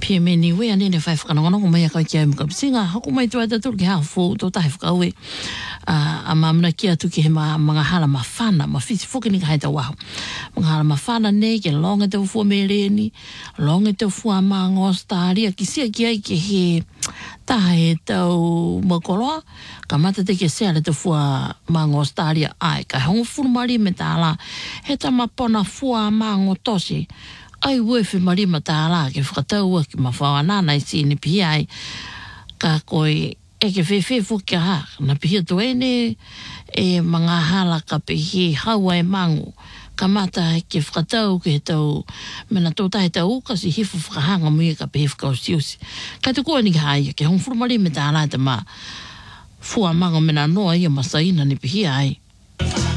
pia me ni wea nene whai whakanongonongo mai a kau kia imu kapisinga. Haku mai tua tatu ki haa fō tō tahi whakaue. A mamuna kia tu ki he mga hala mawhana, ma whisi whuki ni ka haita waho. Mga hala mawhana nei, ke longa te ufua me reni, longa te ufua maa ngōstaria, ki sia ki ai ke he tahe tau makoloa, ka mata te ke sea le te ufua maa ngōstaria ai, ka hongo furumari me tāla, he ta mapona fua maa ngōtosi, ai wewe marima tāla, ke whakataua ki mawhawanana i sini pi ai, ka koe e ke whewhe fuki ha, na pihia to ene e mga hala ka pihi haua e mangu, ka mata ke whakatau ke he tau, mena tō tahe tau kasi hifu whakahanga mui ka pihi whakau siusi. Kai te koa ni ka haia, ke hong furumari me tā lai te ma, fua manga mena noa ia masaina ni pihi ai.